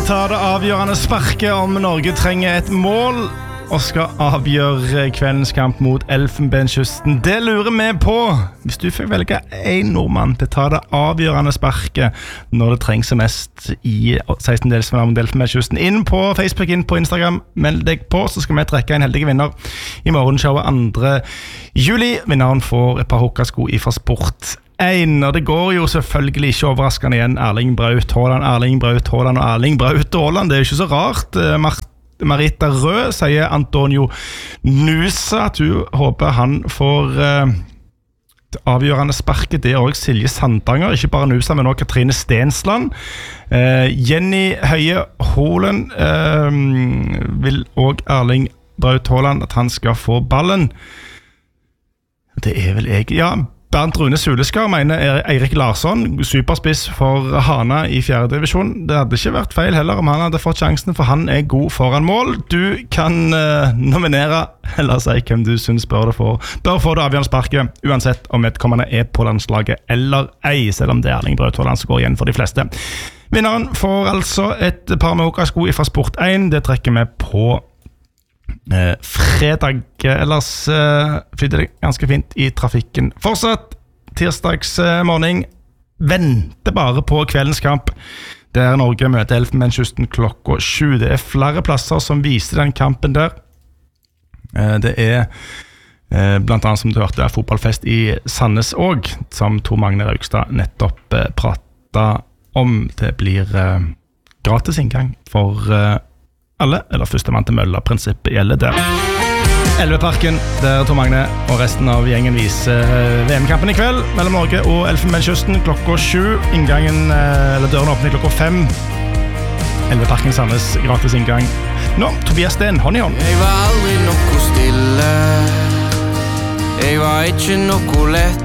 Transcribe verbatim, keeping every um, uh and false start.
tar det avgjørende sparket om Norge trenger et mål og skal avgjøre kveldens kamp mot Elfenbenskysten. Det lurer vi på. Hvis du fikk velge en nordmann til å ta det avgjørende sparket når det trengs mest i sekstendedelsfinalen mot Elfenbenskysten, inn på Facebook, inn på Instagram, meld deg på, så skal vi trekke en heldig vinner i morgenshowet andre juli. Vinneren får et par hokkasko fra Sport en, og det går jo selvfølgelig ikke overraskende igjen Erling Braut Haaland, Erling Braut Haaland og Erling Braut Haaland. Det er jo ikke så rart. Mart Marita Rød sier Antonio Nusa at du håper han får uh, avgjørende sparket. Det er også Silje Sandanger, ikke bare Nusa, men også Katrine Stensland. uh, Jenny Høie Holen uh, vil også Erling Braut Haaland at han skal få ballen. Det er vel jeg, ja. Bernt Rune Suleskar mener Eirik Larsson, superspiss for Hana i fjerde divisjon. Det hadde ikke vært feil heller om han hadde fått sjansen, for han er god foran mål. Du kan uh, nominere, eller si hvem du synes bør, det få, bør få det avgjørende sparket, uansett om vedkommende er på landslaget eller ei, selv om det er Erling Braut Haaland som går igjen for de fleste. Vinneren får altså et par med hokkasko fra Sport en. Det trekker vi på Eh, fredag. Ellers eh, flyter det ganske fint i trafikken fortsatt. Tirsdags eh, morgen venter bare på kveldens kamp der Norge møter Elfenbenskysten klokka sju. Det er flere plasser som viser den kampen der. eh, Det er eh, blant annet, som du hørte, fotballfest i Sandnes også, som Tor Magne Raugstad nettopp eh, pratet om. Det blir eh, gratis inngang for eh, alle, eller førstemann til mølla. Prinsippet gjelder der. Elveparken, der Tor Magne og resten av gjengen viser V M-kampen i kveld mellom Norge og Elfenbenskysten klokka sju. Inngangen, eller døren åpner klokka fem. Elveparken Sandnes, gratis inngang. Nå, Tobias Sten, hånd i hånd. Jeg var aldri noe stille. Jeg var ikke noe lett.